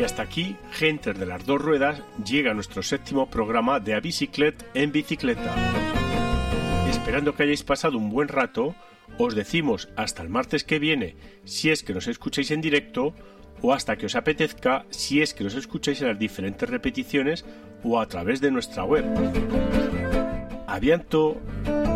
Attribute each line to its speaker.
Speaker 1: Y hasta aquí, gentes de las dos ruedas, llega nuestro séptimo programa de A Biciclet en Bicicleta. Esperando que hayáis pasado un buen rato, os decimos hasta el martes que viene si es que nos escucháis en directo, o hasta que os apetezca si es que nos escucháis en las diferentes repeticiones o a través de nuestra web. A bientôt!